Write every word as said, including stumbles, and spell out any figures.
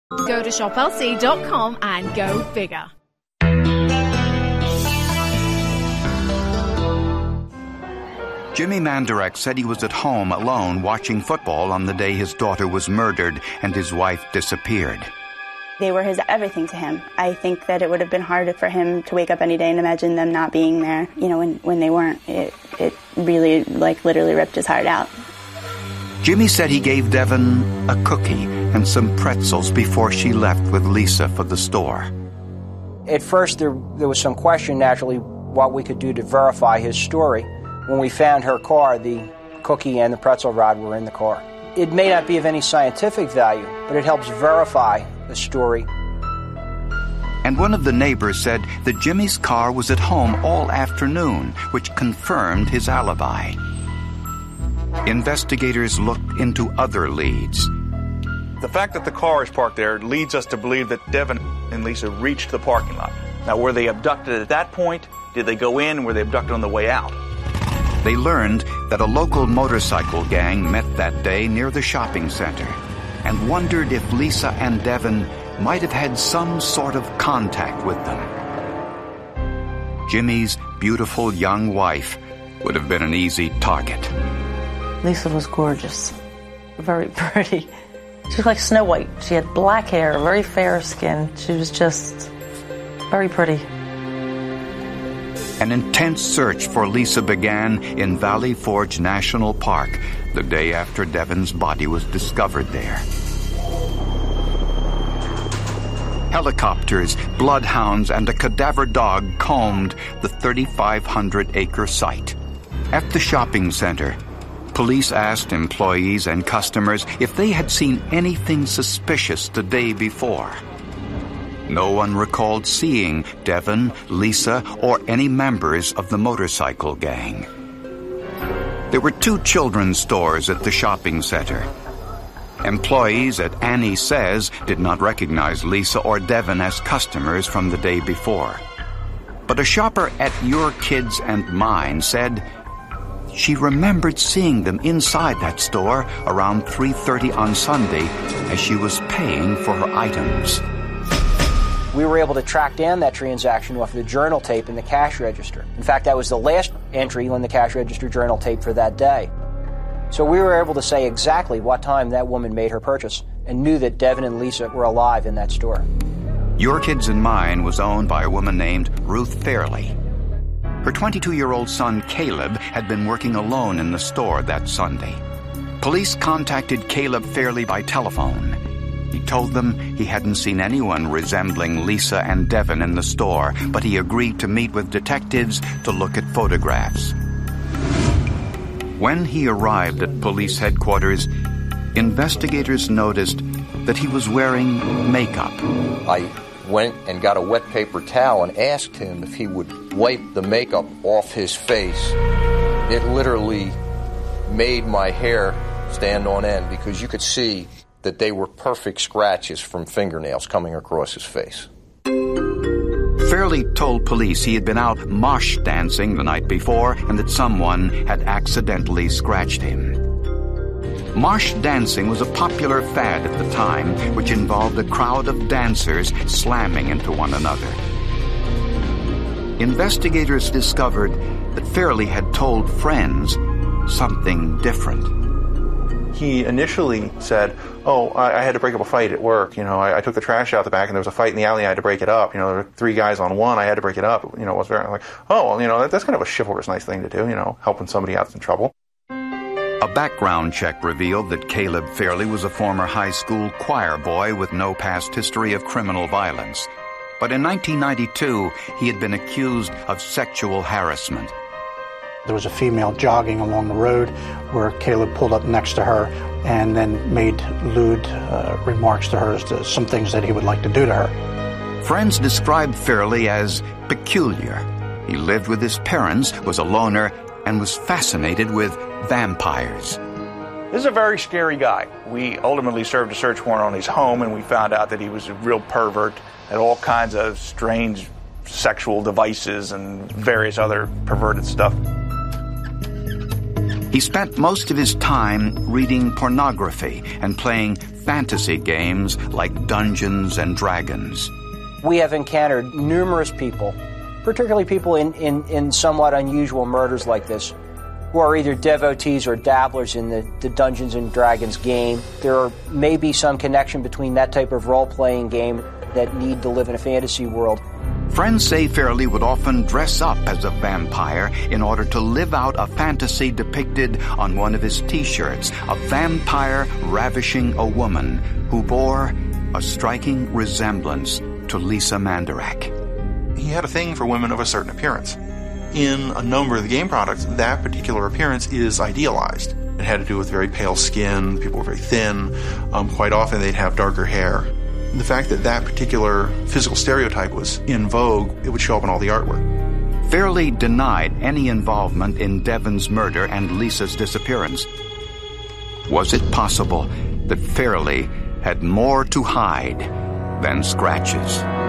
Go to shop L C dot com and go bigger. Jimmy Mandarek said he was at home alone watching football on the day his daughter was murdered and his wife disappeared. They were his everything to him. I think that it would have been hard for him to wake up any day and imagine them not being there, you know, when, when they weren't. It, it really, like, literally ripped his heart out. Jimmy said he gave Devin a cookie and some pretzels before she left with Lisa for the store. At first, there, there was some question, naturally, what we could do to verify his story. When we found her car, the cookie and the pretzel rod were in the car. It may not be of any scientific value, but it helps verify the story. And one of the neighbors said that Jimmy's car was at home all afternoon, which confirmed his alibi. Investigators looked into other leads. The fact that the car is parked there leads us to believe that Devin and Lisa reached the parking lot. Now, were they abducted at that point? Did they go in? Were they abducted on the way out? They learned that a local motorcycle gang met that day near the shopping center and wondered if Lisa and Devin might have had some sort of contact with them. Jimmy's beautiful young wife would have been an easy target. Lisa was gorgeous, very pretty. She was like Snow White. She had black hair, very fair skin. She was just very pretty. An intense search for Lisa began in Valley Forge National Park the day after Devin's body was discovered there. Helicopters, bloodhounds, and a cadaver dog combed the thirty-five hundred acre site. At the shopping center, police asked employees and customers if they had seen anything suspicious the day before. No one recalled seeing Devin, Lisa, or any members of the motorcycle gang. There were two children's stores at the shopping center. Employees at Annie Says did not recognize Lisa or Devin as customers from the day before. But a shopper at Your Kids and Mine said she remembered seeing them inside that store around three thirty on Sunday as she was paying for her items. We were able to track down that transaction off the journal tape in the cash register. In fact, that was the last entry on the cash register journal tape for that day. So we were able to say exactly what time that woman made her purchase and knew that Devin and Lisa were alive in that store. Your Kids and Mine was owned by a woman named Ruth Fairley. Her twenty-two-year-old son, Caleb, had been working alone in the store that Sunday. Police contacted Caleb Fairley by telephone. He told them he hadn't seen anyone resembling Lisa and Devin in the store, but he agreed to meet with detectives to look at photographs. When he arrived at police headquarters, investigators noticed that he was wearing makeup. I went and got a wet paper towel and asked him if he would wipe the makeup off his face. It literally made my hair stand on end because you could see that they were perfect scratches from fingernails coming across his face. Fairley told police he had been out mosh dancing the night before and that someone had accidentally scratched him. Mosh dancing was a popular fad at the time, which involved a crowd of dancers slamming into one another. Investigators discovered that Fairley had told friends something different. He initially said, oh, I, I had to break up a fight at work. You know, I, I took the trash out the back and there was a fight in the alley. I had to break it up. You know, there were three guys on one. I had to break it up. You know, it was very I'm like, oh, well, you know, that, that's kind of a chivalrous, nice thing to do, you know, helping somebody out in trouble. A background check revealed that Caleb Fairley was a former high school choir boy with no past history of criminal violence. But in nineteen ninety-two, he had been accused of sexual harassment. There was a female jogging along the road where Caleb pulled up next to her and then made lewd uh, remarks to her as to some things that he would like to do to her. Friends described Fairley as peculiar. He lived with his parents, was a loner, and was fascinated with vampires. This is a very scary guy. We ultimately served a search warrant on his home, and we found out that he was a real pervert, had all kinds of strange sexual devices and various other perverted stuff. He spent most of his time reading pornography and playing fantasy games like Dungeons and Dragons. We have encountered numerous people, particularly people in, in, in somewhat unusual murders like this, who are either devotees or dabblers in the, the Dungeons and Dragons game. There may be some connection between that type of role-playing game that need to live in a fantasy world. Friends say Fairley would often dress up as a vampire in order to live out a fantasy depicted on one of his T-shirts, a vampire ravishing a woman who bore a striking resemblance to Lisa Manderach. He had a thing for women of a certain appearance. In a number of the game products, that particular appearance is idealized. It had to do with very pale skin, people were very thin, um, quite often they'd have darker hair. The fact that that particular physical stereotype was in vogue, it would show up in all the artwork. Fairley denied any involvement in Devon's murder and Lisa's disappearance. Was it possible that Fairley had more to hide than scratches?